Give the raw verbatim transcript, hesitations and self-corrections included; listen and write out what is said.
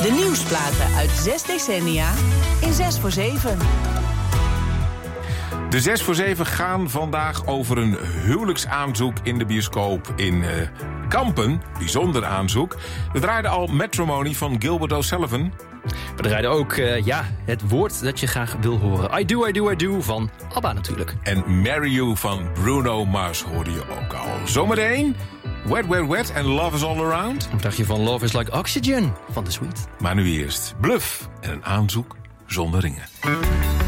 De nieuwsplaten uit zes decennia in zes voor zeven. De zes voor zeven gaan vandaag over een huwelijksaanzoek in de bioscoop in uh, Kampen. Bijzonder aanzoek. We draaiden al Matrimony van Gilbert O'Sullivan. We draaiden ook uh, ja, het woord dat je graag wil horen. I Do, I Do, I Do van ABBA natuurlijk. En Marry You van Bruno Mars hoorde je ook al. Zometeen Wet, Wet, Wet en Love Is All Around. Wat dacht je van Love Is Like Oxygen van The Sweet? Maar nu eerst Bluff en een aanzoek zonder ringen.